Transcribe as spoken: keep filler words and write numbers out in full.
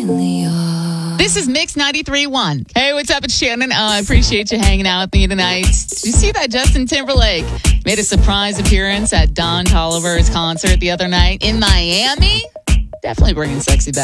This is Mix ninety-three point one. Hey, what's up? It's Shannon. Uh, I appreciate you hanging out with me tonight. Did you see that Justin Timberlake made a surprise appearance at Don Toliver's concert the other night in Miami? Definitely bringing sexy back.